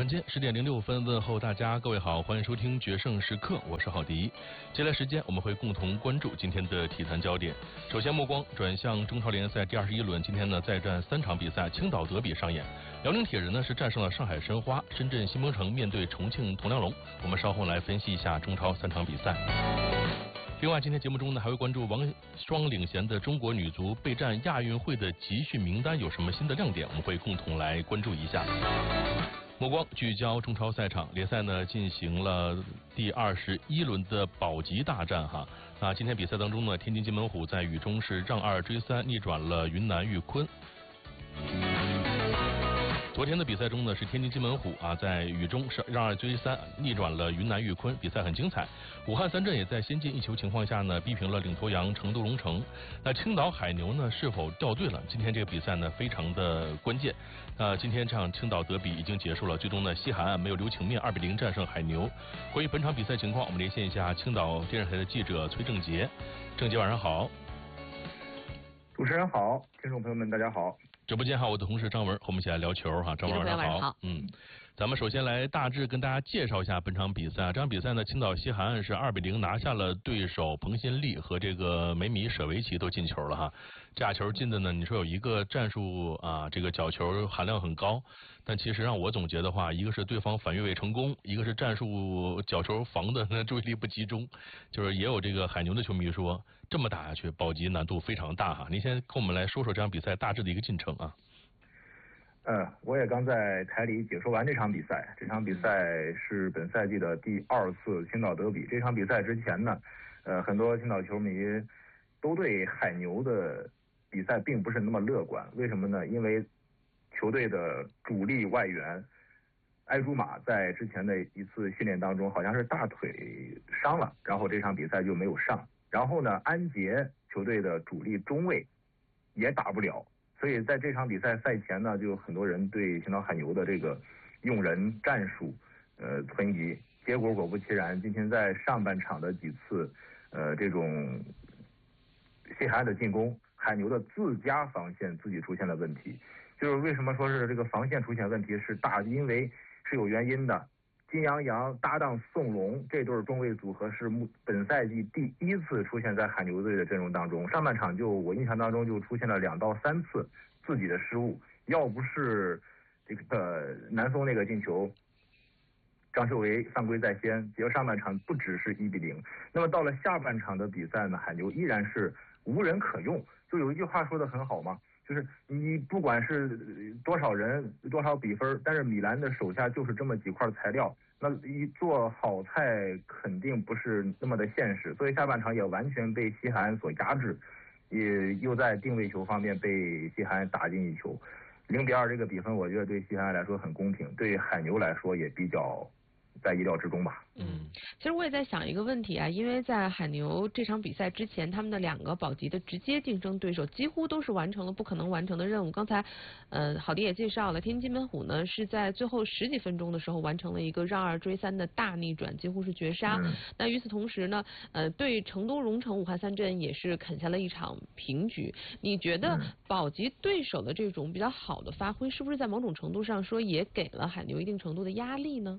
晚间10:06问候大家，各位好，欢迎收听决胜时刻，我是郝迪。接下来时间我们会共同关注今天的体坛焦点。首先目光转向中超联赛第21轮，今天呢再战3场比赛，青岛德比上演。辽宁铁人呢是战胜了上海申花，深圳新鹏城面对重庆铜梁龙。我们稍后来分析一下中超3场比赛。另外，今天节目中呢还会关注王霜领衔的中国女足备战亚运会的集训名单有什么新的亮点，我们会共同来关注一下。目光聚焦中超赛场，联赛呢进行了第21轮的保级大战哈。那今天比赛当中呢，天津津门虎在雨中是让2追3逆转了云南玉坤。昨天的比赛中呢，是天津津门虎在雨中是让2追3逆转了云南玉坤，比赛很精彩。武汉三镇也在先进一球情况下呢，逼平了领头羊成都龙城。那青岛海牛呢是否掉队了？今天这个比赛呢非常的关键。今天这场青岛德比已经结束了，最终呢西海岸没有留情面，2-0战胜海牛。关于本场比赛情况，我们连线一下青岛电视台的记者崔正杰。正杰晚上好。 主持人好，听众朋友们大家好。 直播间还有我的同事张文，和我们一起来聊球哈。张文晚上好。咱们首先来大致跟大家介绍一下本场比赛。这场比赛呢，青岛西海岸是2-0拿下了对手，彭新立和这个梅米舍维奇都进球了哈。这俩球进的呢，你说有一个战术这个角球含量很高，但其实让我总结的话，一个是对方反越位成功，一个是战术角球防的注意力不集中。就是也有这个海牛的球迷说，这么打下去保级难度非常大哈。您先跟我们来说说这场比赛大致的一个进程啊。 我也刚在台里解说完这场比赛。这场比赛是本赛季的第2次青岛德比。这场比赛之前呢，很多青岛球迷都对海牛的比赛并不是那么乐观。为什么呢？因为球队的主力外援埃朱马在之前的一次训练当中好像是大腿伤了，然后这场比赛就没有上。然后呢，安杰球队的主力中卫也打不了。所以在这场比赛赛前呢，就有很多人对青岛海牛的这个用人战术存疑。结果果不其然，今天在上半场的几次这种西海岸的进攻，海牛的自家防线自己出现了问题。就是为什么说是这个防线出现问题是因为是有原因的。金洋洋搭档宋龙这对中卫组合是本赛季第1次出现在海牛队的阵容当中。上半场我印象当中就出现了2到3次自己的失误，要不是这个南松那个进球，张秀维犯规在先，结果上半场不只是1-0。那么到了下半场的比赛呢，海牛依然是无人可用。就有一句话说的很好嘛，就是你不管是多少人多少比分，但是米兰的手下就是这么几块材料，那一做好菜肯定不是那么的现实。所以下半场也完全被西海岸所压制，也又在定位球方面被西海岸打进一球。0-2这个比分我觉得对西海岸来说很公平，对海牛来说也比较在意料之中吧。 其实我也在想一个问题啊，因为在海牛这场比赛之前，他们的2个保级的直接竞争对手几乎都是完成了不可能完成的任务。刚才郝迪也介绍了，天津津门虎呢是在最后10几分钟的时候完成了一个让2追3的大逆转，几乎是绝杀。那与此同时呢，对成都龙城武汉三镇也是啃下了一场平局。你觉得保级对手的这种比较好的发挥，是不是在某种程度上说也给了海牛一定程度的压力呢？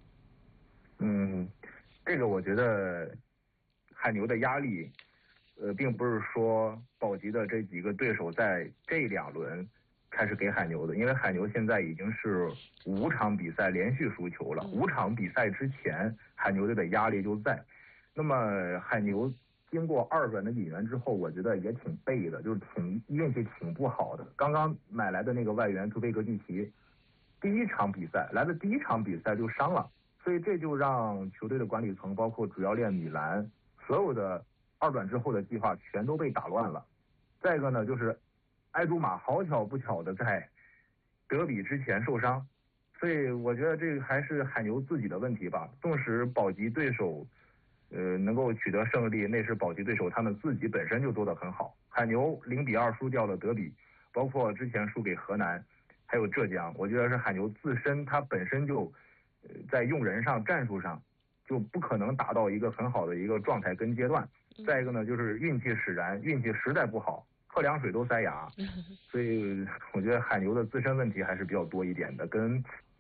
这个我觉得海牛的压力并不是说保级的这几个对手在这2轮开始给海牛的，因为海牛现在已经是5场比赛连续输球了。5场比赛之前海牛队的压力就在。那么海牛经过2转的引援之后，我觉得也挺背的，就是运气挺不好的。刚刚买来的那个外援图贝格季奇第一场比赛就伤了，所以这就让球队的管理层包括主教练米兰所有的2转之后的计划全都被打乱了。再一个呢，就是埃朱马好巧不巧的在德比之前受伤，所以我觉得这个还是海牛自己的问题吧。纵使保级对手能够取得胜利，那是保级对手他们自己本身就做得很好。海牛0-2输掉了德比，包括之前输给河南还有浙江，我觉得是海牛自身它本身就在用人上战术上就不可能达到一个很好的一个状态跟阶段。再一个呢，就是运气使然，运气实在不好，喝凉水都塞牙。所以我觉得海牛的自身问题还是比较多一点的，跟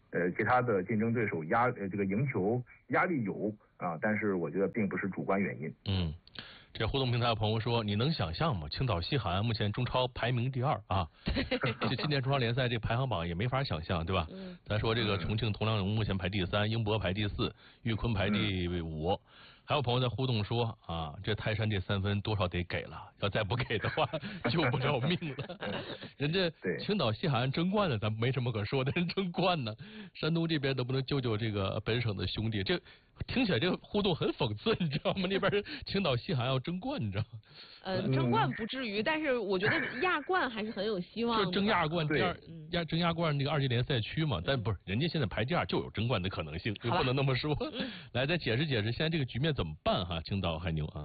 其他的竞争对手这个赢球压力有啊，但是我觉得并不是主观原因。 这互动平台的朋友说，你能想象吗？青岛西海岸目前中超排名第2啊，这今年中超联赛这排行榜也没法想象，对吧？咱说这个重庆铜梁龙目前排第3，英博排第4，裕昆排第5。还有朋友在互动说啊，这泰山这3分多少得给了，要再不给的话救不了命了。人家青岛西海岸争冠了，咱没什么可说的，人争冠呢。山东这边能不能救救这个本省的兄弟？这听起来这个互动很讽刺，你知道吗？那边青岛西海岸要争冠，你知道吗？ 争冠不至于，但是我觉得亚冠还是很有希望的。 就争亚冠争亚冠那个2级联赛区嘛，但不是人家现在排第2就有争冠的可能性，就不能那么说。来，再解释解释，现在这个局面怎么办哈？青岛海牛啊。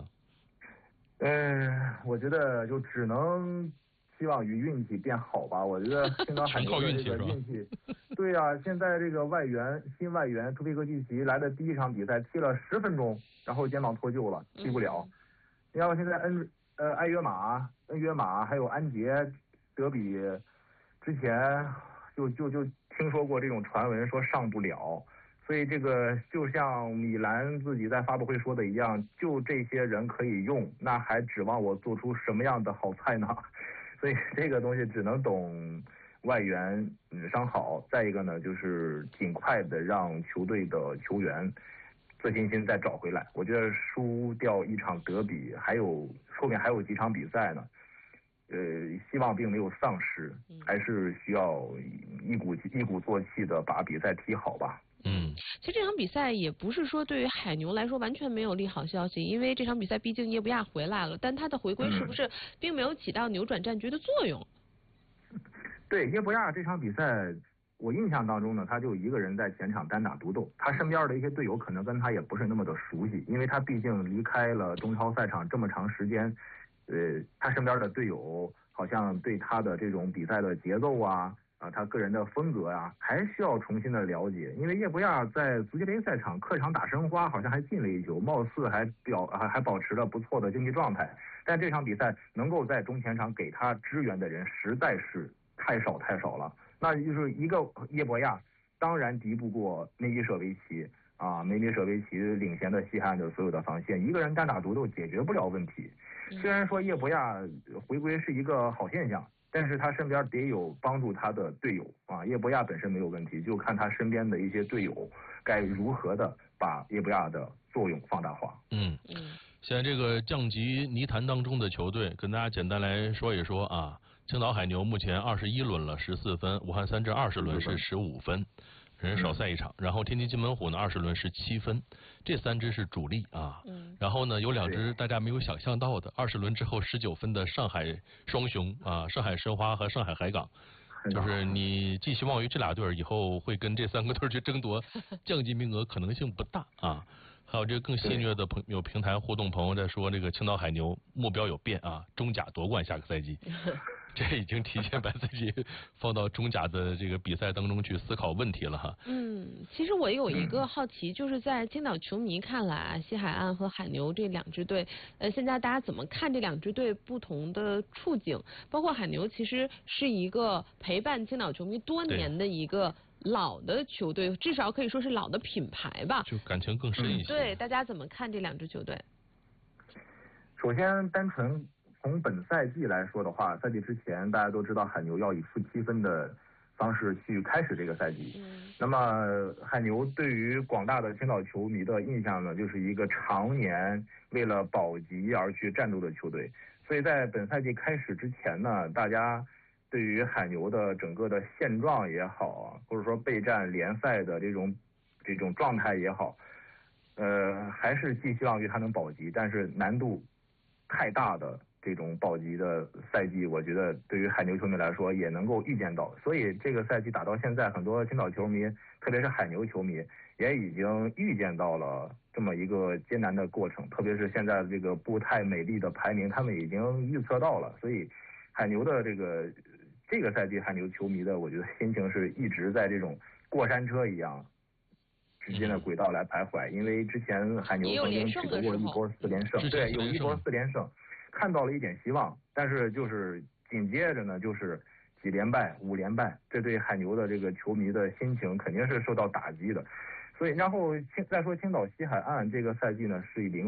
我觉得就只能希望于运气变好吧。我觉得青岛海牛的这个运气，对啊，现在这个新外援图皮克季奇来的第1场比赛踢了10分钟，然后肩膀脱臼了，踢不了。你要现在恩约马还有安杰德比之前就听说过这种传闻说上不了，所以这个就像米兰自己在发布会说的一样，就这些人可以用，那还指望我做出什么样的好菜呢？所以这个东西只能等外援伤好，再一个呢就是尽快的让球队的球员自信心再找回来。我觉得输掉1场德比，后面还有几场比赛呢，希望并没有丧失，还是需要一鼓作气的把比赛踢好吧。 其实这场比赛也不是说对于海牛来说完全没有利好消息，因为这场比赛毕竟耶布亚回来了，但他的回归是不是并没有起到扭转战局的作用？ 对，耶布亚这场比赛，我印象当中呢，他就一个人在前场单打独斗，他身边的一些队友可能跟他也不是那么的熟悉，因为他毕竟离开了中超赛场这么长时间，他身边的队友好像对他的这种比赛的节奏他个人的风格还需要重新的了解。因为耶布亚在足协杯赛场客场打申花好像还进了1球，貌似还保持了不错的竞技状态，但这场比赛能够在中前场给他支援的人实在是太少了。那就是一个耶博亚当然敌不过梅尼舍维奇梅尼舍维奇领衔的西汉的所有的防线，一个人单打独斗解决不了问题。虽然说耶博亚回归是一个好现象，但是他身边得有帮助他的队友耶博亚本身没有问题，就看他身边的一些队友该如何的把耶博亚的作用放大化。 现在这个降级泥潭当中的球队，跟大家简单来说一说青岛海牛目前21轮了14分，武汉三镇20轮是15分，人少赛1场。然后天津津门虎呢20轮17分，这3支是主力然后呢有2支大家没有想象到的，20轮之后19分的上海双雄上海申花和上海海港。就是你寄希望于这俩队以后会跟这3个队去争夺降级名额，可能性不大还有这个更戏谑的有平台互动朋友在说，这个青岛海牛目标有变中甲夺冠下个赛季。这已经提前把自己放到中甲的这个比赛当中去思考问题了哈。 其实我有一个好奇，就是在青岛球迷看来西海岸和海牛这2支队，现在大家怎么看这2支队不同的处境？包括海牛其实是一个陪伴青岛球迷多年的一个老的球队，至少可以说是老的品牌吧， 就感情更深一些。 对，大家怎么看这2支球队？ 首先，单纯从本赛季来说的话，赛季之前大家都知道海牛要以负7分的方式去开始这个赛季。那么海牛对于广大的青岛球迷的印象呢，就是一个常年为了保级而去战斗的球队。所以在本赛季开始之前呢，大家对于海牛的整个的现状也好或者说备战联赛的这种状态也好，还是寄希望于他能保级，但是难度太大的这种保级的赛季，我觉得对于海牛球迷来说也能够预见到。所以这个赛季打到现在，很多青岛球迷，特别是海牛球迷，也已经预见到了这么一个艰难的过程。特别是现在这个不太美丽的排名，他们已经预测到了。所以海牛的这个赛季，海牛球迷的我觉得心情是一直在这种过山车一样之间的轨道来徘徊。因为之前海牛曾经取得过1波4连胜，对，有1波4连胜。看到了一点希望，但是就是紧接着呢，就是几连败、5连败，这对海牛的这个球迷的心情肯定是受到打击的。所以，然后再说青岛西海岸这个赛季呢是以0